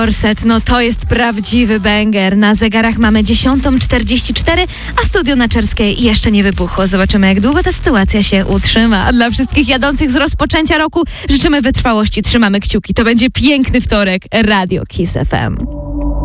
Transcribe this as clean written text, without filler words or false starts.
Orset, no to jest prawdziwy banger. Na zegarach mamy 10:44, a studio na Czerskiej jeszcze nie wybuchło. Zobaczymy, jak długo ta sytuacja się utrzyma. A dla wszystkich jadących z rozpoczęcia roku życzymy wytrwałości, trzymamy kciuki. To będzie piękny wtorek. Radio Kiss FM.